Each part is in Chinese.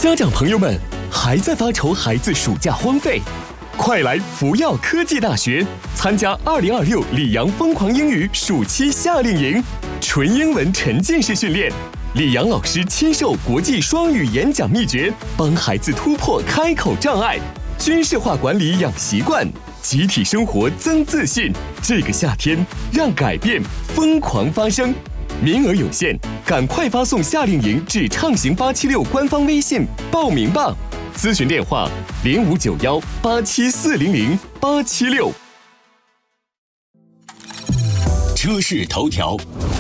家长朋友们，还在发愁孩子暑假荒废？快来福耀科技大学参加2026里昂疯狂英语暑期夏令营，纯英文沉浸式训练，李阳老师亲授国际双语演讲秘诀，帮孩子突破开口障碍，军事化管理养习惯，集体生活增自信。这个夏天，让改变疯狂发生。名额有限，赶快发送夏令营至畅行876官方微信报名吧。咨询电话059187400876。车市头条，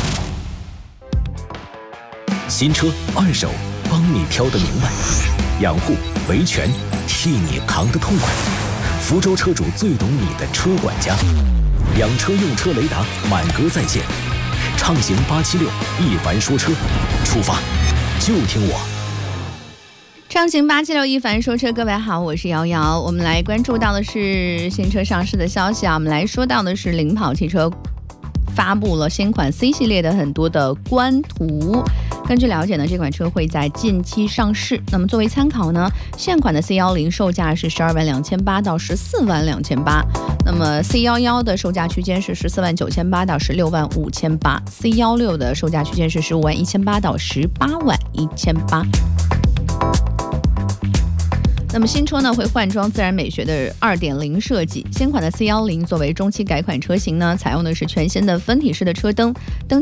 新车二手帮你挑得明白，养护维权替你扛得痛快。福州车主最懂你的车管家，养车用车雷达满格在线。畅行876，一凡说车，出发就听我。 畅行876，一凡说车，各位好，我是瑶瑶。我们来关注到的是新车上市的消息啊，我们来说到的是领跑汽车发布了新款 C 系列的很多的官图。根据了解呢，这款车会在近期上市。那么作为参考呢，现款的 C10 售价是122800到142800，那么 C11 的售价区间是149800到165800，C16 的售价区间是151800到181800。那么新车呢会换装自然美学的2.0设计，新款的 C10 作为中期改款车型呢，采用的是全新的分体式的车灯，